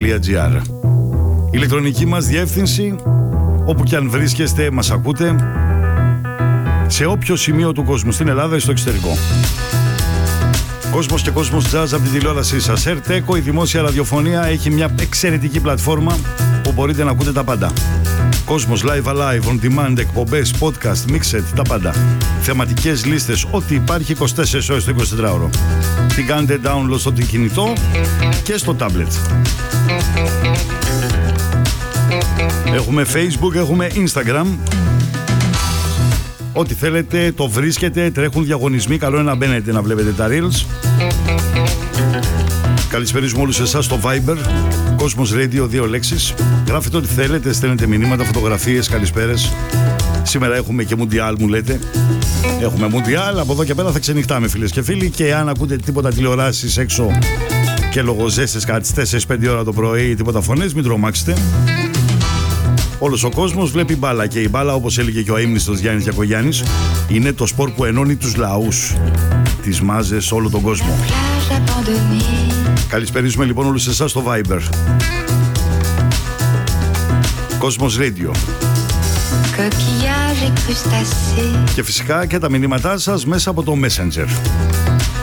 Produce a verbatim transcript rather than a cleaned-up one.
τελεία τζι άρ. Ηλεκτρονική μας διεύθυνση, όπου και αν βρίσκεστε, μας ακούτε, σε όποιο σημείο του κόσμου, στην Ελλάδα ή στο εξωτερικό. Κόσμος και κόσμος jazz από την τηλεόρασή σας. Ερτέκο, η δημόσια ραδιοφωνία, έχει μια εξαιρετική πλατφόρμα που μπορείτε να ακούτε τα πάντα. Κόσμος live alive, on demand, εκπομπές, podcast, mixed, τα πάντα. Θεματικές λίστες, ό,τι υπάρχει είκοσι τέσσερις ώρες το εικοσιτετράωρο. Την κάνετε download στο κινητό και στο tablet. Έχουμε Facebook, έχουμε Instagram. Ό,τι θέλετε το βρίσκετε, τρέχουν διαγωνισμοί, καλό είναι να μπαίνετε να βλέπετε τα reels. Καλησπέριζουμε όλους εσάς στο Viber, Κόσμος Radio, δύο λέξεις. Γράφετε ό,τι θέλετε, στέλνετε μηνύματα, φωτογραφίες, καλησπέρες. Σήμερα έχουμε και Μουντιάλ, μου λέτε. Έχουμε Μουντιάλ, από εδώ και πέρα θα ξενυχτάμε, φίλες και φίλοι. Και αν ακούτε τίποτα τηλεοράσεις έξω και λογοζέστες κατά τις τέσσερις πέντε ώρα το πρωί ή τίποτα φωνές, μην τρομάξετε. Όλος ο κόσμος βλέπει μπάλα και η μπάλα, όπως έλεγε και ο αείμνηστος Γιάννης Γιακογιάννης, είναι το σπορ που ενώνει τους λαούς, τις μάζες, όλο τον κόσμο. Καλησπερίζουμε λοιπόν όλους εσάς στο Viber. Κόσμος Radio. Και φυσικά και τα μηνύματά σας μέσα από το Messenger.